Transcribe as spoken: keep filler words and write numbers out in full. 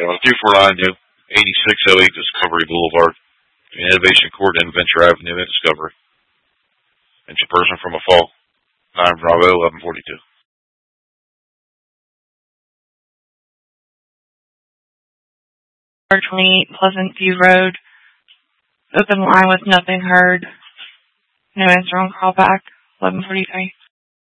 Uh, two four nine, new eighty-six oh eight Discovery Boulevard. Innovation Court and Venture Avenue in Discovery. And your person from a fall. nine Bravo, eleven forty-two. twenty-eight Pleasant View Road. Open line with nothing heard. No answer on callback. eleven forty-three.